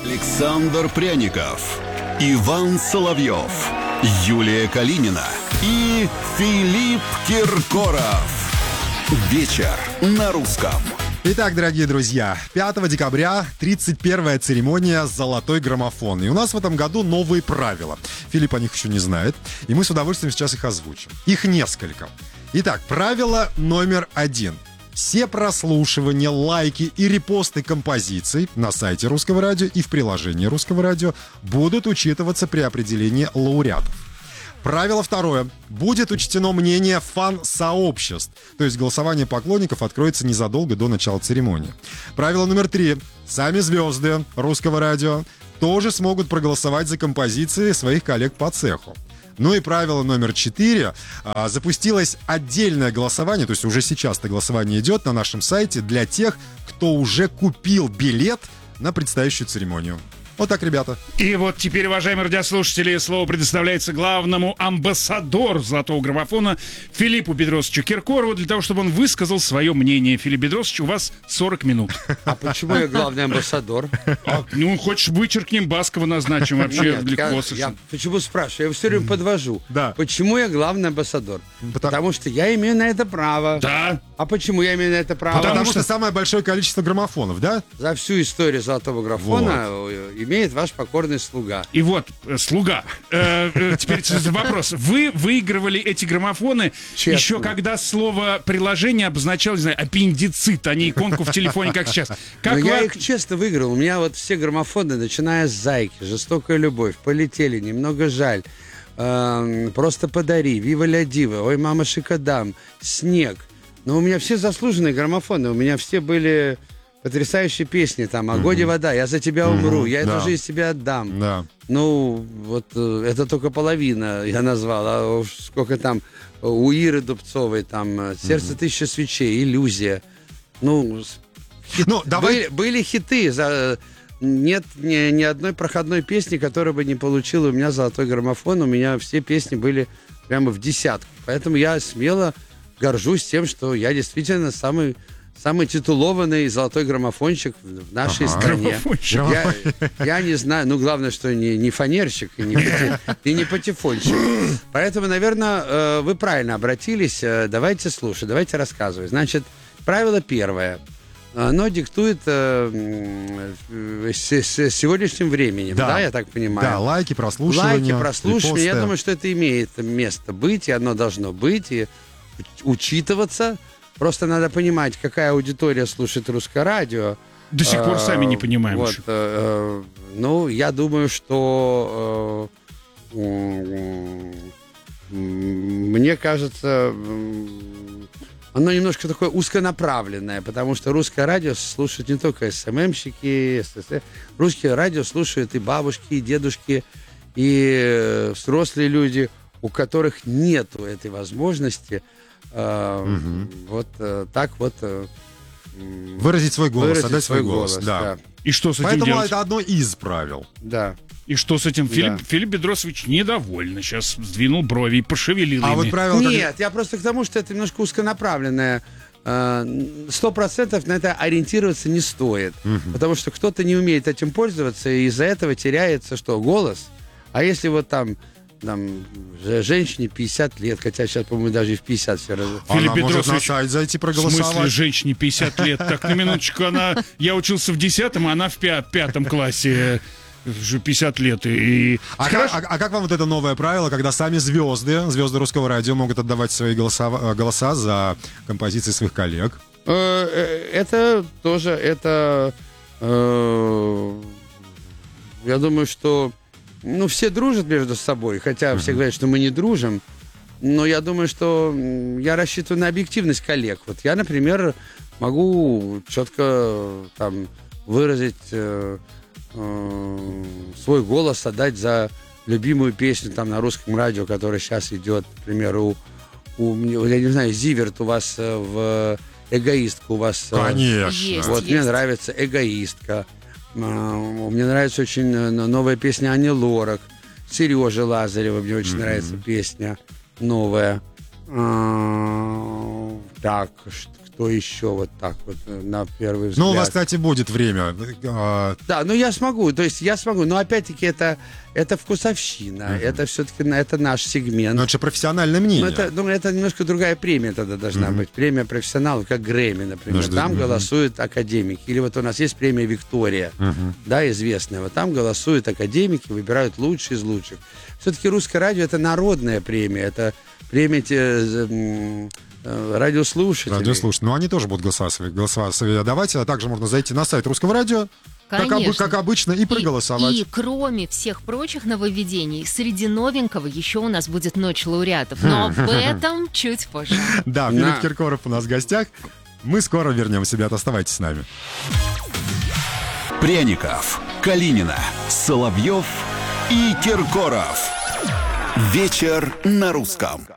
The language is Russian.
Александр Пряников, Иван Соловьев, Юлия Калинина и Филипп Киркоров. Вечер на русском. Итак, дорогие друзья, 5 декабря 31-я церемония «Золотой граммофон». И у нас в этом году новые правила. Филипп о них еще не знает, и мы с удовольствием сейчас их озвучим. Их несколько. Итак, правило номер 1. Все прослушивания, лайки и репосты композиций на сайте Русского радио и в приложении Русского радио будут учитываться при определении лауреатов. Правило второе. Будет учтено мнение фан-сообществ. То есть голосование поклонников откроется незадолго до начала церемонии. Правило номер 3. Сами звезды Русского радио тоже смогут проголосовать за композиции своих коллег по цеху. Ну и правило номер 4. Запустилось отдельное голосование, то есть уже сейчас-то голосование идет на нашем сайте для тех, кто уже купил билет на предстоящую церемонию. Вот так, ребята. И вот теперь, уважаемые радиослушатели, слово предоставляется главному амбассадору «Золотого граммофона» Филиппу Бедросовичу Киркорову для того, чтобы он высказал свое мнение. Филипп Бедросович, у вас 40 минут. А почему я главный амбассадор? Хочешь, вычеркнем, Баскова назначим, вообще легко совершенно. Я почему спрашиваю? Я все время подвожу. Да. Почему я главный амбассадор? Потому что я имею на это право. Да. А почему я имею на это право? Потому что самое большое количество граммофонов, да? За всю историю «Золотого граммофона» имеет ваш покорный слуга. И вот, слуга, теперь вопрос. Вы выигрывали эти граммофоны Честно. еще когда слово «приложение» обозначало, не знаю, аппендицит, а не иконку в телефоне, как сейчас. Но я их честно выиграл. У меня вот все граммофоны, начиная с «Зайки», «Жестокая любовь», «Полетели», «Немного жаль», «Просто подари», «Вива ля дива», «Ой, мама шикадам», «Снег». Но у меня все заслуженные граммофоны. У меня все были... Потрясающие песни, там, «Огонь и вода», «Я за тебя умру», «Я эту жизнь тебе отдам». Да. Ну, вот это только половина я назвал, а уж сколько там у Иры Дубцовой, там, «Сердце тысячи свечей», «Иллюзия». Ну, были хиты, нет ни одной проходной песни, которая бы не получила у меня «Золотой граммофон», у меня все песни были прямо в десятку. Поэтому я смело горжусь тем, что я действительно самый титулованный золотой граммофончик в нашей стране. Я не знаю, ну, главное, что не фанерщик и не патефонщик. Поэтому, наверное, вы правильно обратились. Давайте слушать, давайте рассказывать. Значит, правило первое. Оно диктует с сегодняшним временем, да, я так понимаю? Да, лайки, прослушивания. Репосты. Я думаю, что это имеет место быть, и оно должно быть, и учитываться. Просто надо понимать, какая аудитория слушает Русское радио. До сих пор сами не понимаем. Вот, ну, я думаю, что мне кажется, оно немножко такое узконаправленное, потому что Русское радио слушают не только СММщики, Русское радио слушают и бабушки, и дедушки, и взрослые люди, у которых нету этой возможности вот так вот выразить свой голос, отдать свой голос. Да. И что с этим Поэтому делать? это одно из правил. Да. И что с этим? Филипп Бедросович недовольный. Сейчас сдвинул брови и пошевелил ими. Вот правило... Нет, я просто к тому, что это немножко узконаправленное. 100% на это ориентироваться не стоит. Потому что кто-то не умеет этим пользоваться, и из-за этого теряется что? Голос. А если вот там женщине 50 лет, хотя сейчас, по-моему, даже и в 50 все раз. Филипп Она может на Бедросович, сайт зайти в проголосовать. смысле женщине 50 лет? Так, на минуточку, я учился в 10-м, а она в 5-м классе. Уже 50 лет. А как вам вот это новое правило, когда сами звезды Русского радио могут отдавать свои голоса за композиции своих коллег? Это тоже, я думаю, что все дружат между собой, хотя все говорят, что мы не дружим. Но я думаю, что я рассчитываю на объективность коллег. Вот я, например, могу четко там выразить свой голос, отдать за любимую песню там на Русском радио, которая сейчас идет, например, я не знаю, Зиверт у вас в «Эгоистка» у вас. Конечно. Вот мне нравится «Эгоистка». Мне нравится очень новая песня Ани Лорак, Сережи Лазарева, мне очень нравится песня новая. Так, Что еще вот так вот на первый взгляд? Ну, у вас, кстати, будет время. Да, ну я смогу, но опять-таки это вкусовщина, это все-таки это наш сегмент. Но это же профессиональное мнение. Это немножко другая премия тогда должна быть. Премия профессионалов, как Грэмми, например. Там голосуют академики. Или вот у нас есть премия Виктория, да, известная. Вот там голосуют академики, выбирают лучшие из лучших. Все-таки русское радио — это народная премия, это премия радиослушателей. Ну, они тоже будут голосовать. Давайте, а также можно зайти на сайт Русского радио, как обычно, и проголосовать. И кроме всех прочих нововведений, среди новенького еще у нас будет Ночь лауреатов. Но об этом чуть позже. Да, Филипп Киркоров у нас в гостях. Мы скоро вернемся, ребята, оставайтесь с нами. Пряников, Калинина, Соловьев и Киркоров. Вечер на русском.